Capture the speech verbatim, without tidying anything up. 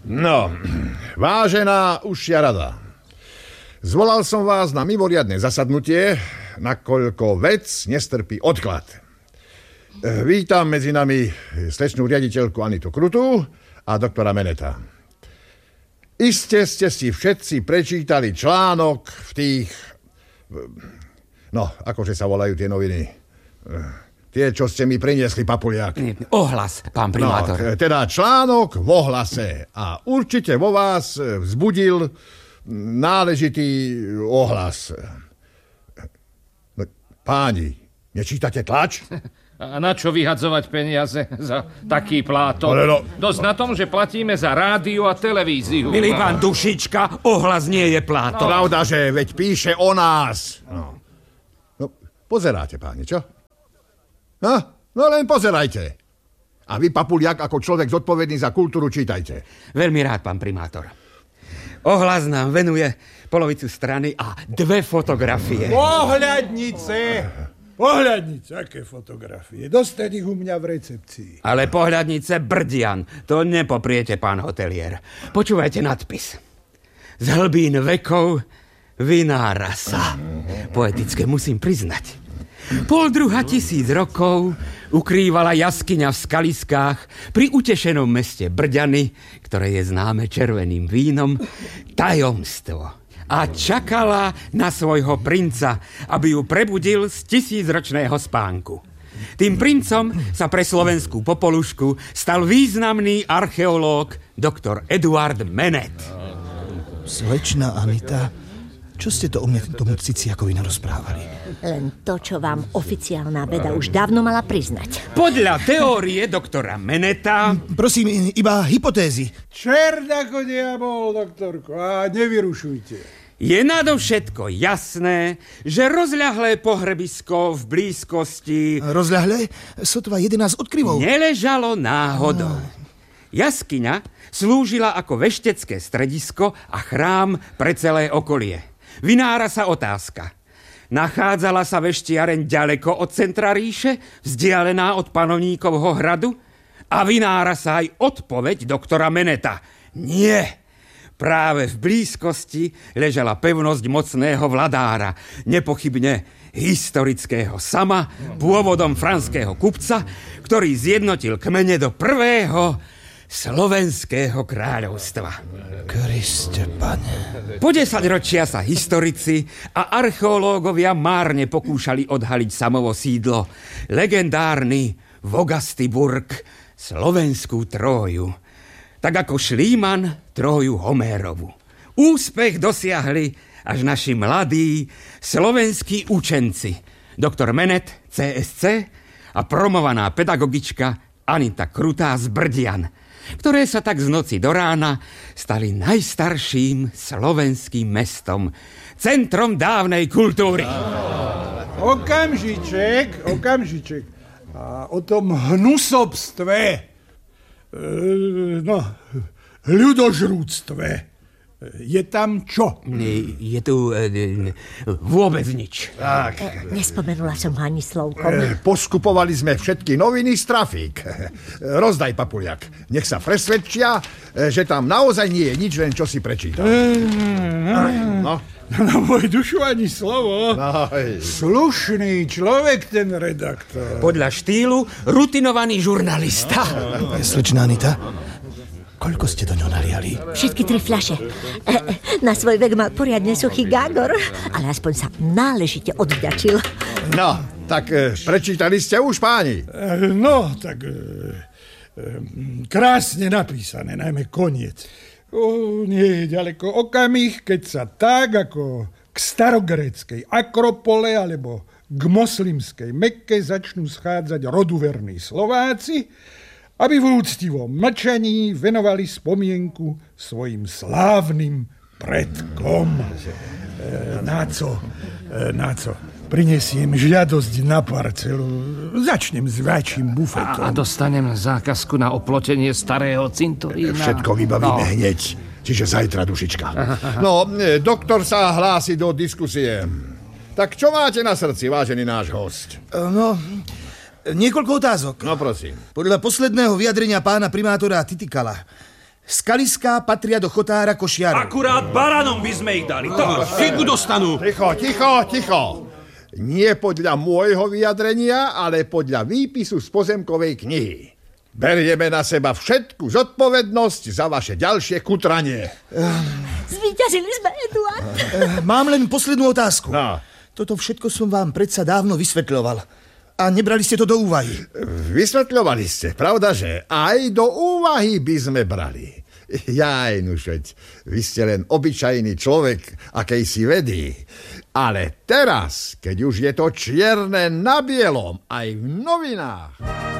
No, vážená užšia rada. Zvolal som vás na mimoriadne zasadnutie, nakoľko vec nestrpí odklad. Vítam medzi nami slečnú riaditeľku Anitu Krutú a doktora Meneta. Iste ste si všetci prečítali článok v tých... No, akože sa volajú tie noviny... Tie, čo ste mi priniesli, Papuliak. Ohlas, pán primátor. No, teda článok v ohlase. A určite vo vás vzbudil náležitý ohlas. No, páni, nečítate tlač? A na čo vyhadzovať peniaze za taký plátok? No. Dosť na tom, že platíme za rádio a televíziu. Milý pán Dušička, ohlas nie je plátok. No. Pravda, že veď píše o nás. No, no pozeráte, páni, čo? No, no len pozerajte. A vy, Papuliak, ako človek zodpovedný za kultúru, čítajte. Veľmi rád, pán primátor. Ohlas nám venuje polovicu strany a dve fotografie. Pohľadnice! Pohľadnice, aké fotografie? Dostať ich u mňa v recepcii. Ale pohľadnice Brdian, to nepopriete, pán hotelier. Počúvajte nadpis. Z hlbín vekov vynára sa. Poetické musím priznať. Pol druha tisíc rokov ukrývala jaskyňa v skaliskách pri utešenom meste Brďany, ktoré je známe červeným vínom, tajomstvo. A čakala na svojho princa, aby ju prebudil z tisícročného spánku. Tým princom sa pre slovenskú popolušku stal významný archeológ doktor Eduard Menet. Slečna Anita, čo ste to o mne tomu Ciciakovi narozprávali? Len to, čo vám oficiálna veda už dávno mala priznať. Podľa teórie doktora Meneta... Prosím, iba hypotézy. Čert ako diabol, doktorko, a nevyrušujte. Je nadovšetko jasné, že rozľahlé pohrebisko v blízkosti... Rozľahlé? Sotva jedenásť odkryvov. Neležalo náhodou. Jaskyňa slúžila ako veštecké stredisko a chrám pre celé okolie. Vynára sa otázka. Nachádzala sa veštiareň ďaleko od centra ríše, vzdialená od panovníkovho hradu? A vynára sa aj odpoveď doktora Meneta. Nie. Práve v blízkosti ležala pevnosť mocného vladára, nepochybne historického sama, pôvodom franského kupca, ktorý zjednotil kmene do prvého slovenského kráľovstva. Kriste, pane. Po desaťročia sa historici a archeológovia márne pokúšali odhaliť samovo sídlo, legendárny Vogastiburg, slovenskú Tróju. Tak ako Šlíman Tróju Homérovu. Úspech dosiahli až naši mladí slovenskí učenci, doktor Menet, cé es cé a promovaná pedagogička Anita Krutá z Brdian, ktoré sa tak z noci do rána stali najstarším slovenským mestom, centrom dávnej kultúry. Okamžiček, okamžiček. A o tom hnusobstve, e, no, ľudožrúctve, je tam čo? Je tu e, vôbec nič. Tak. E, nespomenula som ho ani slovkom. E, poskupovali sme všetky noviny z trafík. Rozdaj, Papuliak. Nech sa presvedčia, že tam naozaj nie je nič, len čo si prečítal. No. Na môj dušu ani slovo. Aj. Slušný človek, ten redaktor. Podľa štýlu rutinovaný žurnalista. Slečná Anita, koľko ste do ňo naliali? Všetky tri fľaše. E, na svoj vek mal poriadne suchý gágor, ale aspoň sa náležite odvďačil. No, tak e, prečítali ste už, páni? E, no, tak e, e, krásne napísané, najmä koniec. O, nie je ďaleko okamih, keď sa tak ako k starogréckej Akropole alebo k moslimskej Mekke začnú schádzať roduverní Slováci, aby v úctivom mlčaní venovali spomienku svojim slávnym predkom. E, náco, e, náco, prinesiem žiadosť na parcelu. Začnem s väčším bufetom. A, a dostanem zákazku na oplotenie starého cintorína. Všetko vybavíme no. hneď. Čiže zajtra, Dušička. No, doktor sa hlási do diskusie. Tak čo máte na srdci, vážený náš host? No, niekoľko otázok. No, prosím. Podľa posledného vyjadrenia pána primátora Titikala Skaliská patria do chotára Košiarov. Akurát baranom by sme ich dali. To figu dostanú. Ticho, ticho, ticho. Nie podľa môjho vyjadrenia, ale podľa výpisu z pozemkovej knihy. Berieme na seba všetku zodpovednosť za vaše ďalšie kutranie. Zvíťazili sme, Eduard. Mám len poslednú otázku. No. Toto všetko som vám predsa dávno vysvetľoval. A nebrali ste to do úvahy. Vysvetľovali ste, pravda, že aj do úvahy by sme brali. Jaj, nušeť, vy ste len obyčajný človek, akejsi vedy. Ale teraz, keď už je to čierne na bielom, aj v novinách...